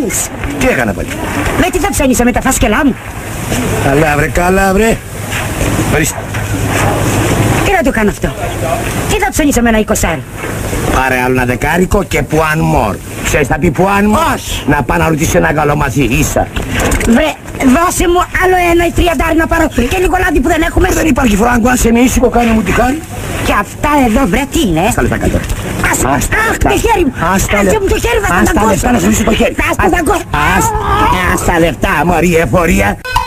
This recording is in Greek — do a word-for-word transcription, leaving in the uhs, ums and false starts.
κάνεις? Τι έκανα πάλι? Με τι θα ψένισε με τα φάσκελά μου? Καλά βρε, καλά βρε. Ορίστε. Τι να το κάνω αυτό? Τι θα ψένισε με ένα εικοσάρι? Πάρε άλλο ένα δεκάρικο και one more. Ξέρεις θα πει one more? Όχι. Να πάω να ρωτήσω ένα καλό μαζί, ίσα. Βρε, δώσε μου άλλο ένα ή τριαντάρι να πάρω και λίγο λάδι που δεν έχουμε. Δεν υπάρχει φράγκο, αν σε με ήσυχο κάνε μου τη χάρη. Και αυτά εδώ βρε τι είναι? Στα λεφτά κάτω. Άστα, αχ, το χέρι μου. Άστα Άσε μου το χέρι, θα λεφτά να σου λύσω το χέρι. Άστα, θα κόψω. Άστα λεφτά, μωρή εφορία.